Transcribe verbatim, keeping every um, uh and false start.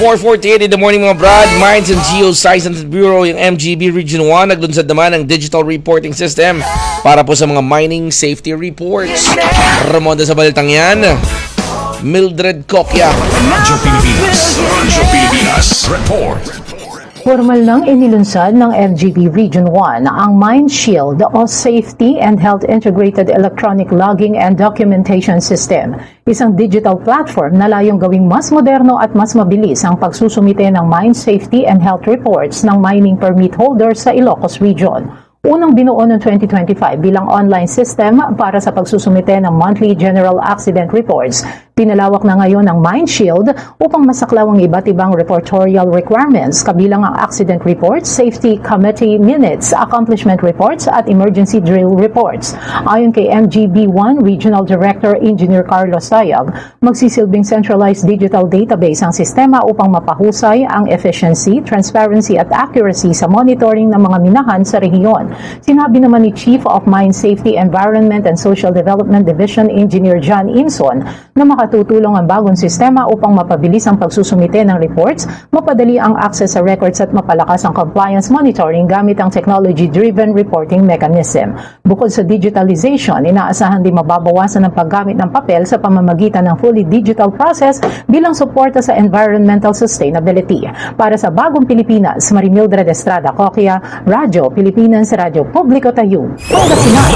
four forty-eight in the morning mga brad. Mines and Geoscience Bureau, yung M G B Region one, naglunsad naman ng digital reporting system para po sa mga mining safety reports. Ramonda sa balitang yan, Mildred Cocchia. Radyo Pilipinas, Radyo Pilipinas, report. Formal nang inilunsad ng M G B Region one ang Mine Shield o Safety and Health Integrated Electronic Logging and Documentation System, isang digital platform na layong gawing mas moderno at mas mabilis ang pagsusumite ng mine safety and health reports ng mining permit holders sa Ilocos Region. Unang binuo noong twenty twenty-five bilang online system para sa pagsusumite ng monthly general accident reports, pinalawak na ngayon ng Mine Shield upang masaklaw ang iba't ibang reportorial requirements kabilang ang accident reports, safety committee minutes, accomplishment reports at emergency drill reports. Ayon kay M G B one Regional Director Engineer Carlos Sayag, magsisilbing centralized digital database ang sistema upang mapahusay ang efficiency, transparency at accuracy sa monitoring ng mga minahan sa rehiyon. Sinabi naman ni Chief of Mine Safety, Environment and Social Development Division Engineer John Inson na makatutulong ang bagong sistema upang mapabilis ang pagsusumite ng reports, mapadali ang access sa records at mapalakas ang compliance monitoring gamit ang technology-driven reporting mechanism. Bukod sa digitalization, inaasahan din mababawasan ang paggamit ng papel sa pamamagitan ng fully digital process bilang suporta sa environmental sustainability. Para sa Bagong Pilipinas, Marimildred Estrada Cocchia, Radyo Pilipinas, Radyo Publiko Tayo, Pangasinan.